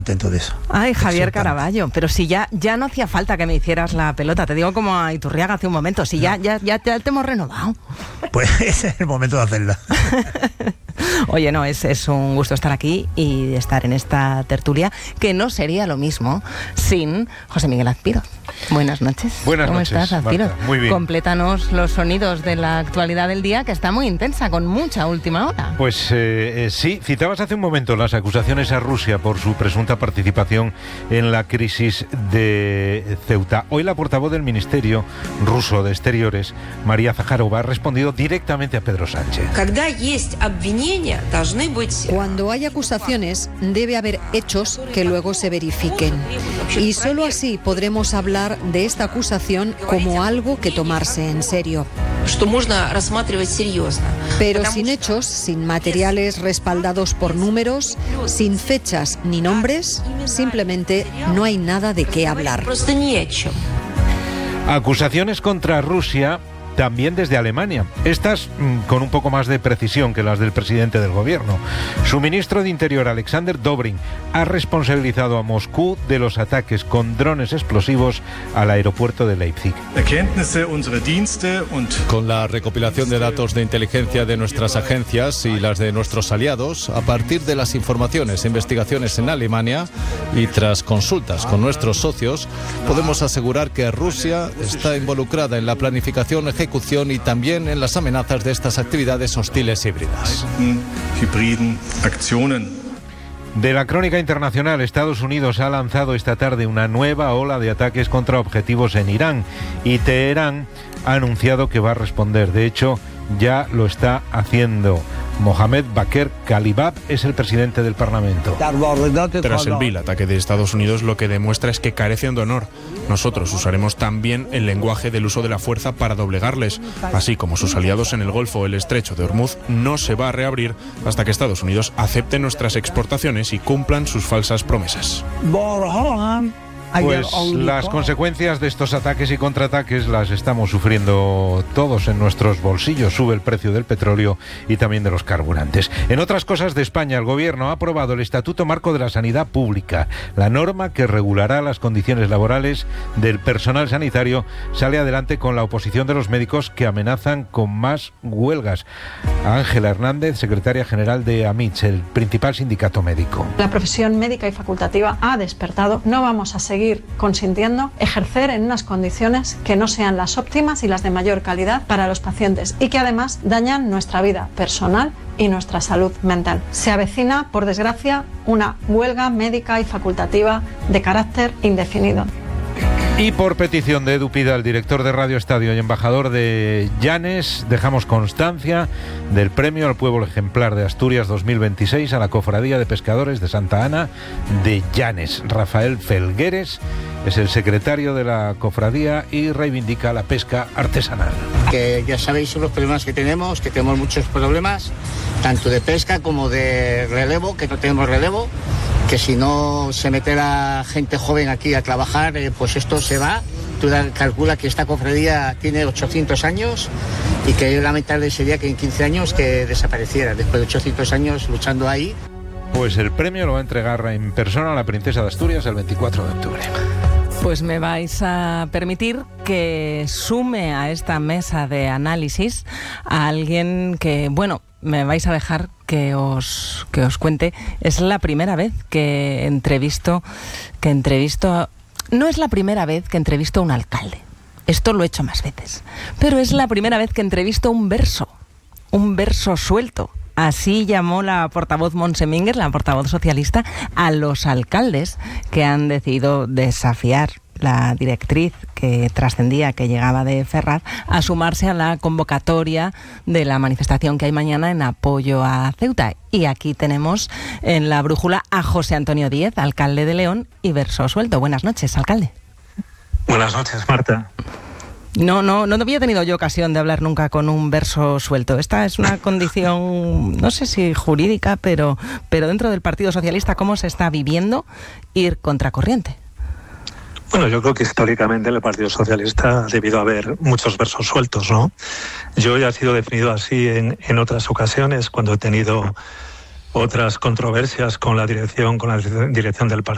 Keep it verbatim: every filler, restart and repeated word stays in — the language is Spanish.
Contento de eso. Ay, Javier Caraballo, pero si ya, ya no hacía falta que me hicieras la pelota, te digo como a Iturriaga hace un momento, si ya, ya, ya, ya te hemos renovado. Pues ese es el momento de hacerla. Oye, no, es, es un gusto estar aquí y estar en esta tertulia, que no sería lo mismo sin José Miguel Azpiroz. Buenas noches. Buenas ¿Cómo noches, estás, Azpiroz? Marta. Muy bien. Complétanos los sonidos de la actualidad del día, que está muy intensa, con mucha última hora. Pues eh, eh, sí, citabas hace un momento las acusaciones a Rusia por su presunta participación en la crisis de Ceuta. Hoy la portavoz del Ministerio ruso de Exteriores, María Zaharova, ha respondido directamente a Pedro Sánchez. Cuando hay acusaciones, debe haber hechos que luego se verifiquen. Y solo así podremos hablar de esta acusación como algo que tomarse en serio. Pero sin hechos, sin materiales respaldados por números, sin fechas ni nombres, simplemente no hay nada de qué hablar. Acusaciones contra Rusia también desde Alemania. Estas mmm, con un poco más de precisión que las del presidente del gobierno. Su ministro de Interior, Alexander Dobrin, ha responsabilizado a Moscú de los ataques con drones explosivos al aeropuerto de Leipzig. Con la recopilación de datos de inteligencia de nuestras agencias y las de nuestros aliados, a partir de las informaciones e investigaciones en Alemania y tras consultas con nuestros socios, podemos asegurar que Rusia está involucrada en la planificación, ejecución y también en las amenazas de estas actividades hostiles híbridas. De la crónica internacional, Estados Unidos ha lanzado esta tarde una nueva ola de ataques contra objetivos en Irán y Teherán ha anunciado que va a responder. De hecho, ya lo está haciendo. Mohamed Baker Kalibab es el presidente del Parlamento. Tras el vil ataque de Estados Unidos, lo que demuestra es que carecen de honor. Nosotros usaremos también el lenguaje del uso de la fuerza para doblegarles, así como sus aliados en el Golfo. El estrecho de Hormuz no se va a reabrir hasta que Estados Unidos acepte nuestras exportaciones y cumplan sus falsas promesas. Pues las consecuencias de estos ataques y contraataques las estamos sufriendo todos en nuestros bolsillos. Sube el precio del petróleo y también de los carburantes. En otras cosas de España, el Gobierno ha aprobado el Estatuto Marco de la Sanidad Pública. La norma que regulará las condiciones laborales del personal sanitario sale adelante con la oposición de los médicos, que amenazan con más huelgas. Ángela Hernández, secretaria general de AMITS, el principal sindicato médico. La profesión médica y facultativa ha despertado. No vamos a seguir consintiendo ejercer en unas condiciones que no sean las óptimas y las de mayor calidad para los pacientes, y que además dañan nuestra vida personal y nuestra salud mental. Se avecina, por desgracia, una huelga médica y facultativa de carácter indefinido. Y por petición de Edu Pida, el director de Radio Estadio y embajador de Llanes, dejamos constancia del premio al Pueblo Ejemplar de Asturias dos mil veintiséis a la Cofradía de Pescadores de Santa Ana de Llanes. Rafael Felgueres es el secretario de la cofradía y reivindica la pesca artesanal. Que ya sabéis los problemas que tenemos, que tenemos muchos problemas, tanto de pesca como de relevo, que no tenemos relevo, que si no se mete la gente joven aquí a trabajar, eh, pues esto se va. Tú calcula que esta cofradía tiene ochocientos años y que lamentable sería que en quince años que desapareciera, después de ochocientos años luchando ahí. Pues el premio lo va a entregar en persona a la princesa de Asturias el veinticuatro de octubre. Pues me vais a permitir que sume a esta mesa de análisis a alguien que, bueno, me vais a dejar que os que os cuente. Es la primera vez que entrevisto, que entrevisto, no es la primera vez que entrevisto a un alcalde. Esto lo he hecho más veces. Pero es la primera vez que entrevisto un verso, un verso suelto. Así llamó la portavoz Montse Mínguez, la portavoz socialista, a los alcaldes que han decidido desafiar la directriz que trascendía, que llegaba de Ferraz, a sumarse a la convocatoria de la manifestación que hay mañana en apoyo a Ceuta. Y aquí tenemos en la brújula a José Antonio Díez, alcalde de León y verso suelto. Buenas noches, alcalde. Buenas noches, Marta. No, no, no había tenido yo ocasión de hablar nunca con un verso suelto. Esta es una condición, no sé si jurídica, pero, pero dentro del Partido Socialista, ¿cómo se está viviendo ir contracorriente? Bueno, yo creo que históricamente en el Partido Socialista ha debido haber muchos versos sueltos, ¿no? Yo ya he sido definido así en, en otras ocasiones, cuando he tenido otras controversias con la dirección, con la dirección del partido.